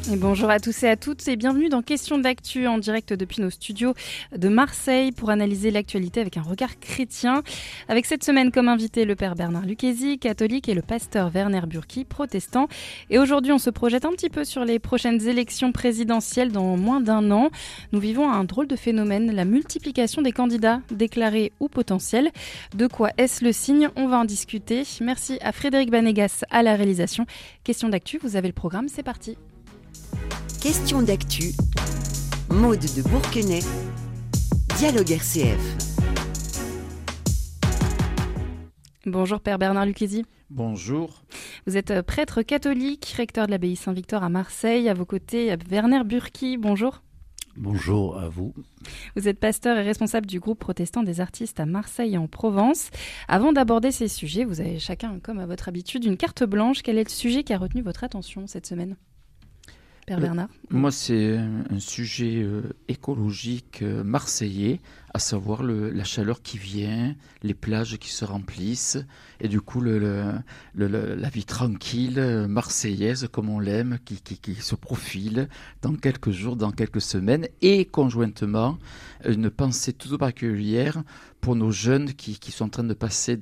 Et bonjour à tous et à toutes et bienvenue dans Question d'actu en direct depuis nos studios de Marseille pour analyser l'actualité avec un regard chrétien. Avec cette semaine comme invité le père Bernard Lucchesi, catholique, et le pasteur Werner Burki, protestant. Et aujourd'hui on se projette un petit peu sur les prochaines élections présidentielles dans moins d'un an. Nous vivons un drôle de phénomène, la multiplication des candidats déclarés ou potentiels. De quoi est-ce le signe ? On va en discuter. Merci à Frédéric Banégas à la réalisation. Question d'actu, vous avez le programme, c'est parti. Question d'actu, Maude de Bourquenay, Dialogue RCF. Bonjour Père Bernard Lucchesi. Bonjour. Vous êtes prêtre catholique, recteur de l'abbaye Saint-Victor à Marseille. À vos côtés, Werner Burki. Bonjour. Bonjour à vous. Vous êtes pasteur et responsable du groupe protestant des artistes à Marseille et en Provence. Avant d'aborder ces sujets, vous avez chacun, comme à votre habitude, une carte blanche. Quel est le sujet qui a retenu votre attention cette semaine ? Père Bernard. Moi, c'est un sujet écologique marseillais, à savoir la chaleur qui vient, les plages qui se remplissent, et du coup la vie tranquille marseillaise, comme on l'aime, qui se profile dans quelques jours, dans quelques semaines, et conjointement, une pensée tout particulière pour nos jeunes qui sont en train de passer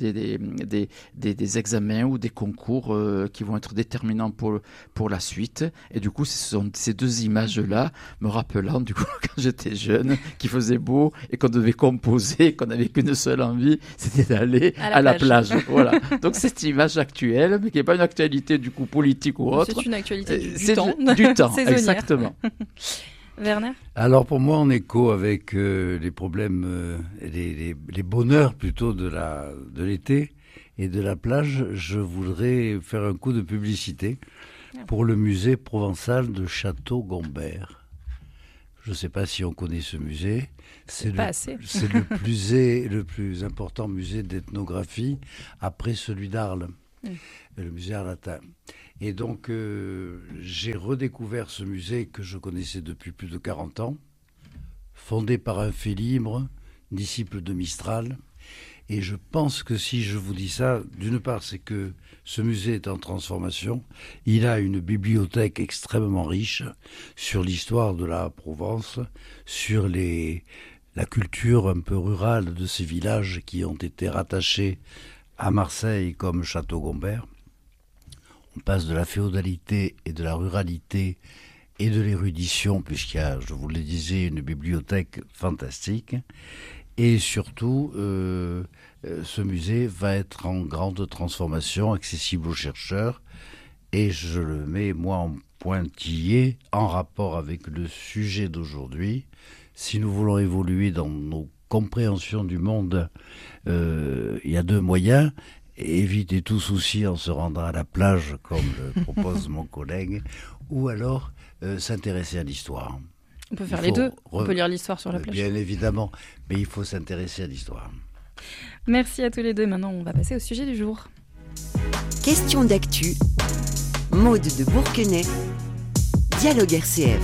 des examens ou des concours qui vont être déterminants pour la suite. Et du coup, ce sont ces deux images-là, me rappelant du coup quand j'étais jeune, qu'il faisait beau et qu'on devait composer, qu'on n'avait qu'une seule envie, c'était d'aller à la plage. Voilà. Donc cette image actuelle, mais qui n'est pas une actualité du coup politique ou autre. C'est une actualité du temps. Du temps, exactement. Werner ? Alors pour moi, en écho avec les problèmes, les bonheurs plutôt de l'été et de la plage, je voudrais faire un coup de publicité pour le musée provençal de Château-Gombert. Je ne sais pas si on connaît ce musée. C'est le plus important musée d'ethnographie après celui d'Arles, le musée Arlatin. Et donc, j'ai redécouvert ce musée que je connaissais depuis plus de 40 ans, fondé par un Félibre, disciple de Mistral. Et je pense que si je vous dis ça, d'une part, c'est que ce musée est en transformation. Il a une bibliothèque extrêmement riche sur l'histoire de la Provence, sur la culture un peu rurale de ces villages qui ont été rattachés à Marseille comme Château-Gombert. On passe de la féodalité et de la ruralité et de l'érudition, puisqu'il y a, je vous le disais, une bibliothèque fantastique. Et surtout, ce musée va être en grande transformation, accessible aux chercheurs. Et je le mets, moi, en pointillé, en rapport avec le sujet d'aujourd'hui. Si nous voulons évoluer dans nos compréhensions du monde, il y a deux moyens. Éviter tout souci en se rendant à la plage, comme le propose mon collègue, ou alors s'intéresser à l'histoire. On peut faire les deux. On peut lire l'histoire sur la plage. Bien évidemment, mais il faut s'intéresser à l'histoire. Merci à tous les deux. Maintenant, on va passer au sujet du jour. Question d'actu, Maude de Bourquenay, Dialogue RCF.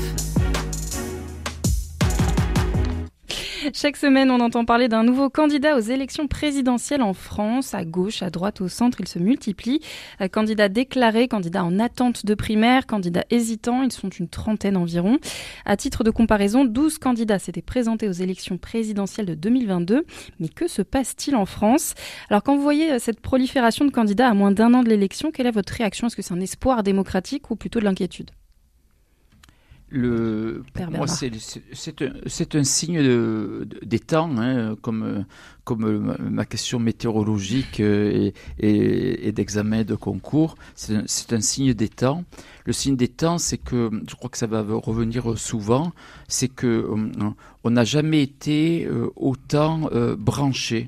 Chaque semaine, on entend parler d'un nouveau candidat aux élections présidentielles en France. À gauche, à droite, au centre, ils se multiplient. Candidats déclarés, candidats en attente de primaire, candidats hésitants, ils sont une trentaine environ. À titre de comparaison, 12 candidats s'étaient présentés aux élections présidentielles de 2022. Mais que se passe-t-il en France ? Alors quand vous voyez cette prolifération de candidats à moins d'un an de l'élection, quelle est votre réaction ? Est-ce que c'est un espoir démocratique ou plutôt de l'inquiétude ? Moi, c'est un signe des temps, hein, comme ma question météorologique et d'examen de concours. C'est un signe des temps. Le signe des temps, c'est que, je crois que ça va revenir souvent, c'est que on n'a jamais été autant branché.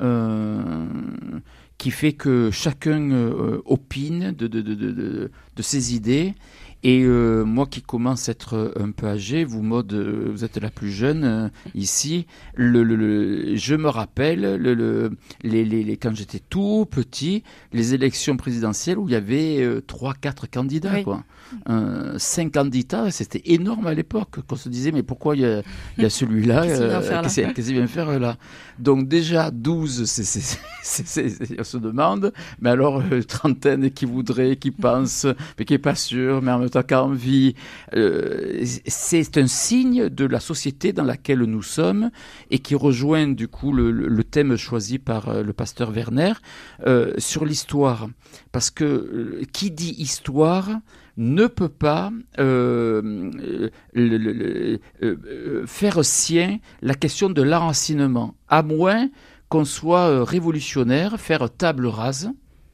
Qui fait que chacun opine de ses idées. Et moi qui commence à être un peu âgé, vous Maude, vous êtes la plus jeune ici, je me rappelle quand j'étais tout petit, les élections présidentielles où il y avait 3-4 candidats, oui. Quoi. 5 candidats, c'était énorme à l'époque, qu'on se disait mais pourquoi il y a celui-là, qu'est-ce qu'il vient faire là. Donc déjà 12, on se demande, mais alors trentaine qui voudraient, qui pensent, mais qui n'est pas sûr, mais en même temps qui a envie. C'est un signe de la société dans laquelle nous sommes et qui rejoint du coup le thème choisi par le pasteur Werner sur l'histoire. Parce que qui dit histoire ne peut pas faire sien la question de l'enracinement, à moins qu'on soit révolutionnaire, faire table rase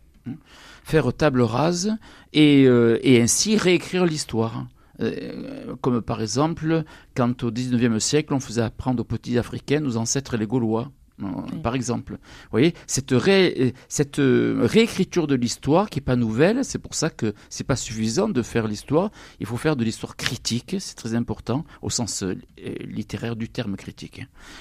et ainsi réécrire l'histoire. Comme par exemple, quand au XIXe siècle, on faisait apprendre aux petits Africains, nos ancêtres les Gaulois. Par exemple, vous voyez, cette réécriture de l'histoire qui n'est pas nouvelle, c'est pour ça que c'est pas suffisant de faire l'histoire. Il faut faire de l'histoire critique, c'est très important au sens littéraire du terme critique,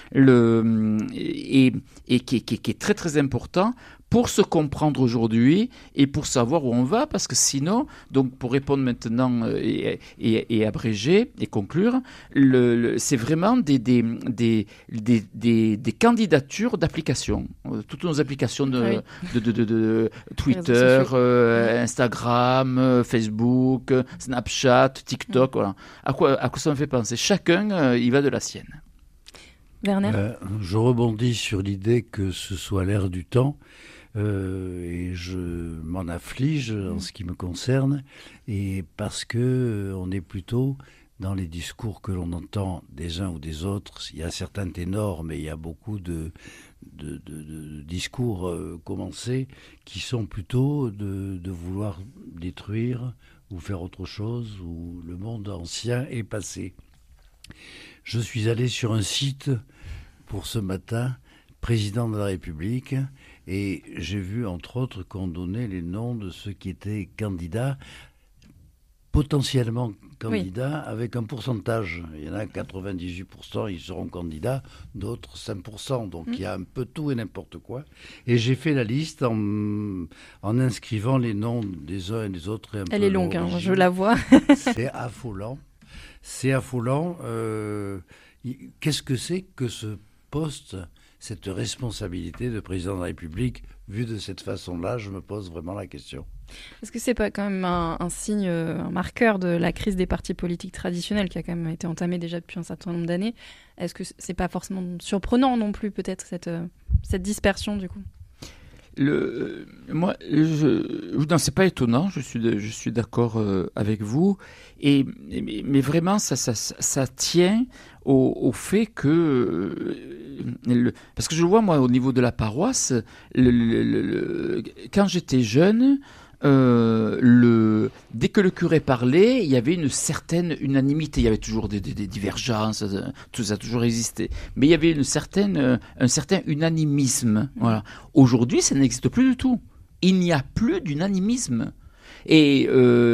et qui est très très important pour se comprendre aujourd'hui et pour savoir où on va, parce que sinon, donc pour répondre maintenant et abréger et conclure, c'est vraiment des candidatures d'applications. Toutes nos applications de Twitter, Instagram, Facebook, Snapchat, TikTok, voilà. À quoi ça me fait penser? Chacun y va de la sienne. Werner, je rebondis sur l'idée que ce soit l'ère du temps. Et je m'en afflige en ce qui me concerne, et parce que on est plutôt dans les discours que l'on entend des uns ou des autres. Il y a certains ténors, mais il y a beaucoup de discours commencés qui sont plutôt de vouloir détruire ou faire autre chose, où le monde ancien est passé. Je suis allé sur un site pour ce matin, président de la République, et j'ai vu entre autres qu'on donnait les noms de ceux qui étaient candidats, potentiellement candidats, avec un pourcentage. Il y en a 98%, ils seront candidats, d'autres 5%. Donc il y a un peu tout et n'importe quoi. Et j'ai fait la liste en inscrivant les noms des uns et des autres. Elle est longue, hein, je la vois. C'est affolant. C'est affolant. Qu'est-ce que c'est que ce poste, cette responsabilité de président de la République, vue de cette façon-là? Je me pose vraiment la question. Est-ce que c'est pas quand même un signe, un marqueur de la crise des partis politiques traditionnels qui a quand même été entamée déjà depuis un certain nombre d'années? Est-ce que c'est pas forcément surprenant non plus, peut-être, cette dispersion du coup? Non, c'est pas étonnant. Je suis d'accord avec vous. Mais vraiment, ça tient au fait que parce que je vois moi au niveau de la paroisse, quand j'étais jeune. Dès que le curé parlait, il y avait une certaine unanimité. Il y avait toujours des divergences, tout ça a toujours existé. Mais il y avait un certain unanimisme. Voilà. Aujourd'hui, ça n'existe plus du tout. Il n'y a plus d'unanimisme. Et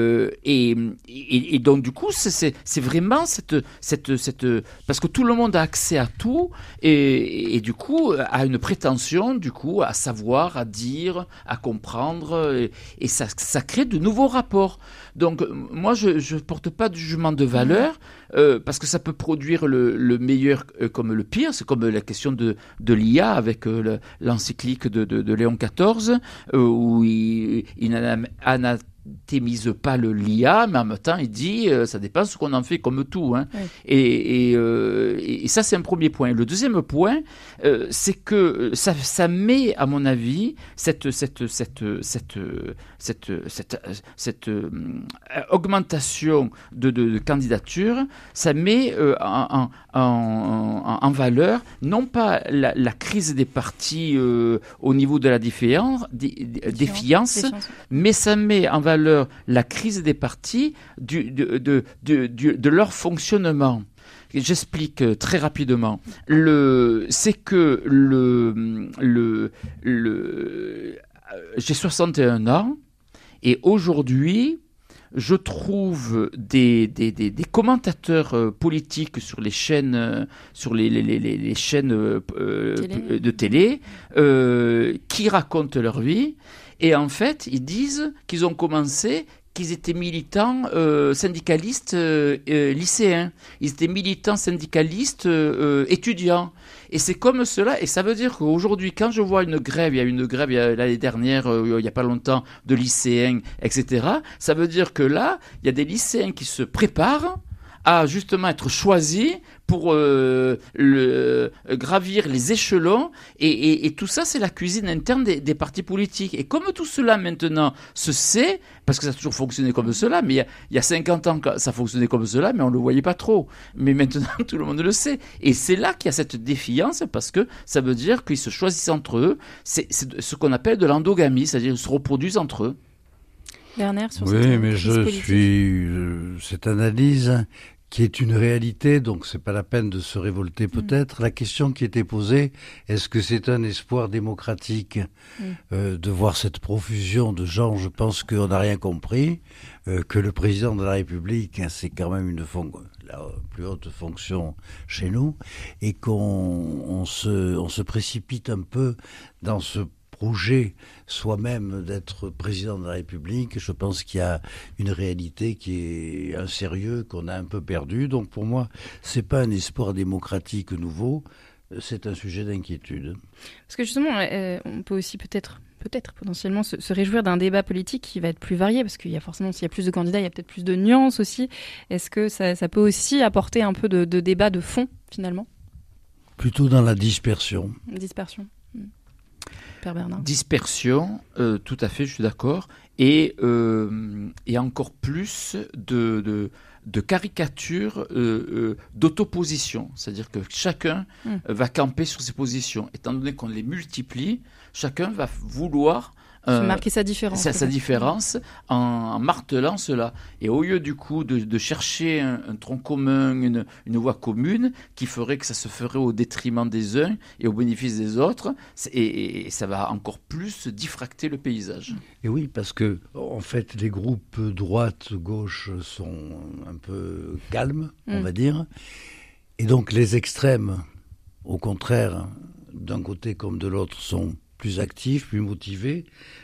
donc du coup c'est vraiment cette parce que tout le monde a accès à tout et du coup a une prétention du coup à savoir, à dire, à comprendre et ça crée de nouveaux rapports. Donc moi je porte pas de jugement de valeur parce que ça peut produire le meilleur comme le pire. C'est comme la question de l'IA avec l'encyclique de Léon XIV où il n'anathémise pas l'IA, mais en même temps il dit ça dépend ce qu'on en fait comme tout, hein. Oui. Et ça c'est un premier point. Le deuxième point c'est que ça met à mon avis cette augmentation de candidatures, ça met en valeur non pas la crise des partis au niveau de la défiance, mais ça met en valeur la crise des partis de leur fonctionnement. J'explique très rapidement. C'est que j'ai 61 ans et aujourd'hui, je trouve des commentateurs politiques sur les chaînes, les chaînes de télé qui racontent leur vie. Et en fait, ils disent qu'ils ont commencé qu'ils étaient militants syndicalistes lycéens. Ils étaient militants syndicalistes étudiants. Et c'est comme cela, et ça veut dire qu'aujourd'hui, quand je vois une grève, il y a une grève l'année dernière, il n'y a pas longtemps, de lycéens, etc., ça veut dire que là, il y a des lycéens qui se préparent à justement être choisis pour gravir les échelons, et tout ça, c'est la cuisine interne des partis politiques. Et comme tout cela maintenant se sait, parce que ça a toujours fonctionné comme cela, mais il y a 50 ans, ça fonctionnait comme cela, mais on ne le voyait pas trop. Mais maintenant, tout le monde le sait. Et c'est là qu'il y a cette défiance, parce que ça veut dire qu'ils se choisissent entre eux. C'est ce qu'on appelle de l'endogamie, c'est-à-dire qu'ils se reproduisent entre eux. Werner, sur oui, mais je suis cette analyse qui est une réalité, donc c'est pas la peine de se révolter peut-être. La question qui était posée, est-ce que c'est un espoir démocratique de voir cette profusion de gens? Je pense qu'on n'a rien compris, que le président de la République, c'est quand même la plus haute fonction chez nous, et qu'on se précipite un peu dans ce projet soi-même d'être président de la République. Je pense qu'il y a une réalité qui est un sérieux qu'on a un peu perdu. Donc pour moi, c'est pas un espoir démocratique nouveau, c'est un sujet d'inquiétude. Parce que justement, on peut aussi peut-être potentiellement se réjouir d'un débat politique qui va être plus varié, parce qu'il y a forcément, s'il y a plus de candidats, il y a peut-être plus de nuances aussi. Est-ce que ça peut aussi apporter un peu de débat de fond, finalement ? Plutôt dans la dispersion. Dispersion. Père Bernard. Dispersion, tout à fait, je suis d'accord, et encore plus de caricature, d'autoposition, c'est-à-dire que chacun va camper sur ses positions. Étant donné qu'on les multiplie, chacun va vouloir marquer sa différence. Sa différence en martelant cela. Et au lieu du coup de chercher un tronc commun, une voie commune qui ferait que ça se ferait au détriment des uns et au bénéfice des autres, et ça va encore plus diffracter le paysage. Et oui, parce que en fait les groupes droite-gauche sont un peu calmes, on va dire, et donc les extrêmes, au contraire, d'un côté comme de l'autre, sont plus actifs, plus motivés.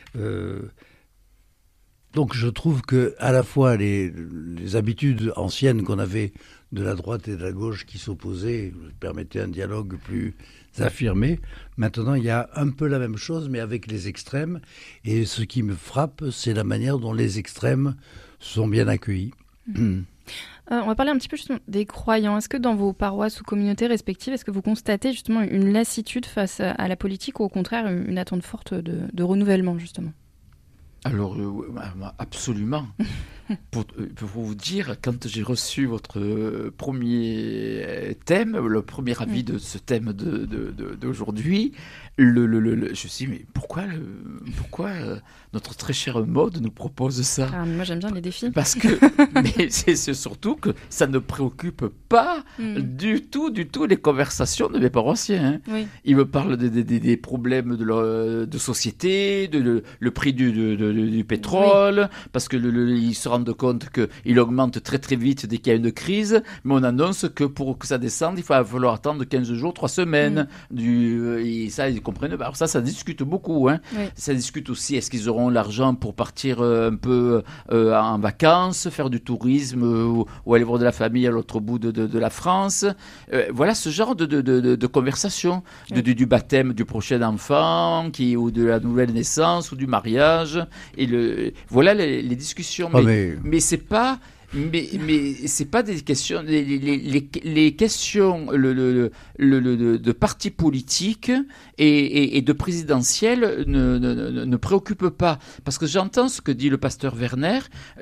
Donc je trouve que à la fois les habitudes anciennes qu'on avait de la droite et de la gauche qui s'opposaient permettaient un dialogue plus affirmé. Maintenant, il y a un peu la même chose, mais avec les extrêmes. Et ce qui me frappe, c'est la manière dont les extrêmes sont bien accueillis. On va parler un petit peu justement des croyants. Est-ce que dans vos paroisses ou communautés respectives, est-ce que vous constatez justement une lassitude face à la politique, ou au contraire une attente forte de renouvellement justement ? Alors, absolument. Pour vous dire, quand j'ai reçu votre premier thème, le premier avis de ce thème d'aujourd'hui, je me suis dit, mais pourquoi notre très chère Maud nous propose ça ? Moi, j'aime bien les défis. Parce que, mais c'est surtout que ça ne préoccupe pas du tout les conversations de mes paroissiens. Hein. Oui. Ils me parlent des problèmes de société, le prix du pétrole, parce que ils se rendent compte qu'il augmente très très vite dès qu'il y a une crise, mais on annonce que pour que ça descende, il va falloir attendre 15 jours, 3 semaines. Ça, ils comprennent. Alors ça discute beaucoup. Hein. Oui. Ça discute aussi, est-ce qu'ils auront l'argent pour partir un peu en vacances, faire du tourisme ou aller voir de la famille à l'autre bout de la France. Voilà ce genre de conversation, du baptême du prochain enfant, ou de la nouvelle naissance, ou du mariage. Et voilà les discussions. Mais c'est pas... Mais c'est pas des questions, les questions de partis politiques et de présidentielles ne préoccupent pas, parce que j'entends ce que dit le pasteur Werner,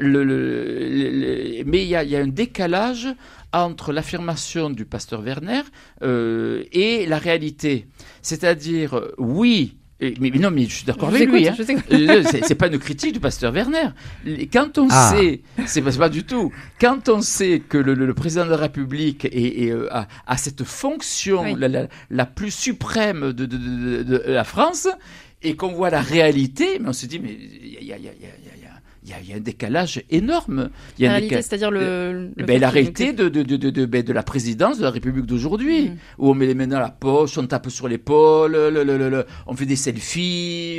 mais il y a un décalage entre l'affirmation du pasteur Werner et la réalité, c'est-à-dire oui. Mais non, mais je suis d'accord avec lui. Hein. C'est pas une critique du pasteur Werner. Quand on sait, c'est pas du tout. Quand on sait que le président de la République a cette fonction la plus suprême de la France, et qu'on voit la réalité, mais on se dit, mais il il y a un décalage énorme. Il y a La réalité, c'est-à-dire la réalité de la présidence de la République d'aujourd'hui, où on met les mains dans la poche, on tape sur l'épaule, on fait des selfies,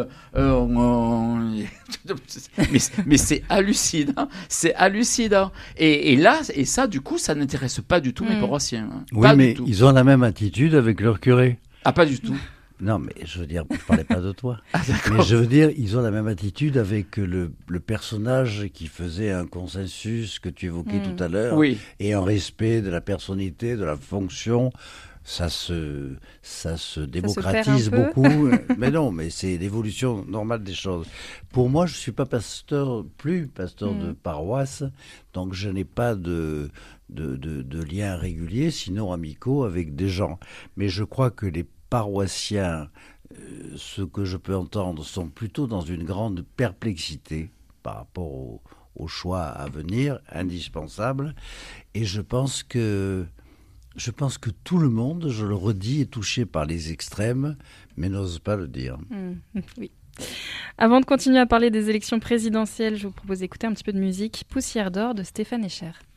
mais c'est hallucinant, c'est hallucinant. Et ça, du coup, ça n'intéresse pas du tout mes paroissiens. Hein. Oui, pas mais du tout. ils ont la même attitude avec leur curé. Ah, pas du tout. Non, mais je veux dire, je parlais pas de toi. Ah, d'accord. Mais je veux dire, ils ont la même attitude avec le personnage qui faisait un consensus que tu évoquais tout à l'heure, Oui. et un respect de la personnalité, de la fonction. Ça se démocratise perd un peu. beaucoup. Mais non, mais c'est l'évolution normale des choses. Pour moi, je suis pas pasteur de paroisse, donc je n'ai pas de liens réguliers, sinon amicaux, avec des gens. Mais je crois que les paroissiens, ce que je peux entendre, sont plutôt dans une grande perplexité par rapport au choix à venir, indispensable. Et je pense que tout le monde, je le redis, est touché par les extrêmes, mais n'ose pas le dire. Oui. Avant de continuer à parler des élections présidentielles, je vous propose d'écouter un petit peu de musique. Poussière d'or de Stéphane Echer.